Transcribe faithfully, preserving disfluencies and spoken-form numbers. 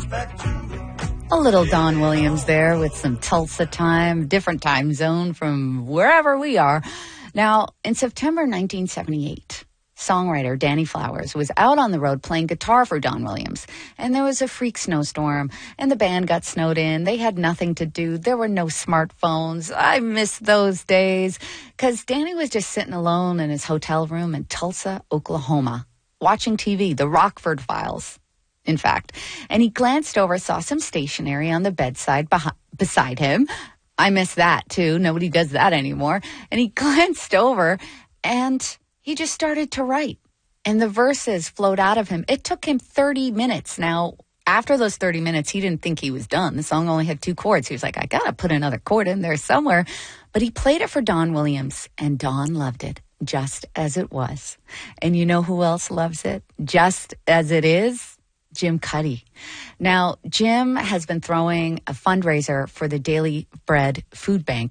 A little Don Williams there with some Tulsa time, different time zone from wherever we are. Now, in September nineteen seventy-eight, songwriter Danny Flowers was out on the road playing guitar for Don Williams, and there was a freak snowstorm, and the band got snowed in. They had nothing to do. There were no smartphones. I miss those days, because Danny was just sitting alone in his hotel room in Tulsa, Oklahoma, watching T V, The Rockford Files, in fact. And he glanced over, saw some stationery on the bedside beh- beside him. I miss that, too. Nobody does that anymore. And he glanced over, and he just started to write. And the verses flowed out of him. It took him thirty minutes. Now, after those thirty minutes, he didn't think he was done. The song only had two chords. He was like, I got to put another chord in there somewhere. But he played it for Don Williams, and Don loved it just as it was. And you know who else loves it just as it is? Jim Cuddy. Now, Jim has been throwing a fundraiser for the Daily Bread Food Bank